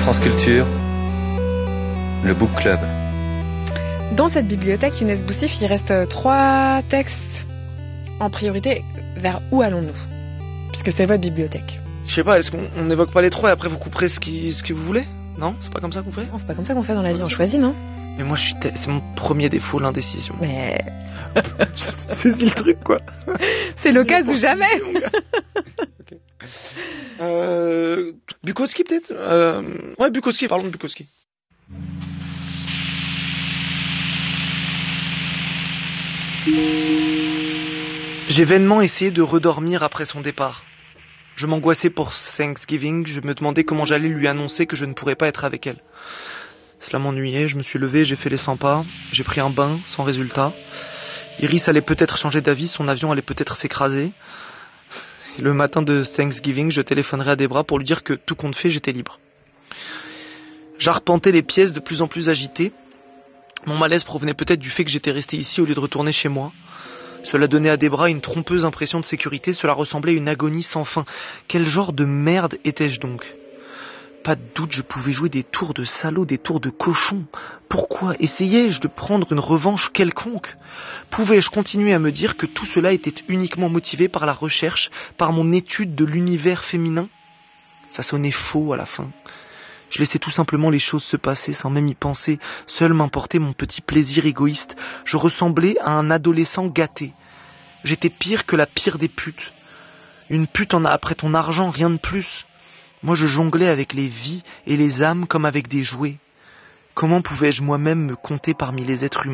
France Culture, le Book Club. Dans cette bibliothèque Younes Boussif, il reste 3 textes en priorité. Vers où allons-nous? Puisque c'est votre bibliothèque. Je sais pas, est-ce qu'on n'évoque pas les 3 et après vous couperez ce que vous voulez? Non? C'est pas comme ça qu'on fait? Non, c'est pas comme ça qu'on fait dans la vie, on choisit, non? Mais moi c'est mon premier défaut, l'indécision. Mais... c'est le truc, quoi. C'est l'occasion ou jamais. Okay. Bukowski peut-être? Ouais, Bukowski, parlons de Bukowski. J'ai vainement essayé de redormir après son départ. Je m'angoissais pour Thanksgiving, je me demandais comment j'allais lui annoncer que je ne pourrais pas être avec elle. Cela m'ennuyait, je me suis levé, j'ai fait les 100 pas, j'ai pris un bain, sans résultat. Iris allait peut-être changer d'avis, son avion allait peut-être s'écraser. Et le matin de Thanksgiving, je téléphonerai à Debra pour lui dire que tout compte fait, j'étais libre. J'arpentais les pièces de plus en plus agitées. Mon malaise provenait peut-être du fait que j'étais resté ici au lieu de retourner chez moi. Cela donnait à Debra une trompeuse impression de sécurité, cela ressemblait à une agonie sans fin. Quel genre de merde étais-je donc ? Pas de doute, je pouvais jouer des tours de salaud, des tours de cochon. Pourquoi essayais-je de prendre une revanche quelconque ? Pouvais-je continuer à me dire que tout cela était uniquement motivé par la recherche, par mon étude de l'univers féminin ? Ça sonnait faux à la fin. Je laissais tout simplement les choses se passer sans même y penser. Seul m'importait mon petit plaisir égoïste. Je ressemblais à un adolescent gâté. J'étais pire que la pire des putes. Une pute en a après ton argent, rien de plus. Moi je jonglais avec les vies et les âmes comme avec des jouets. Comment pouvais-je moi-même me compter parmi les êtres humains ?